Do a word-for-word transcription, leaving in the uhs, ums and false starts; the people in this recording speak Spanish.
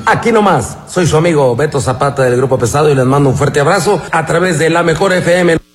aquí nomás. Soy su amigo Beto Zapata del Grupo Pesado y les mando un fuerte abrazo a través de la Mejor F M.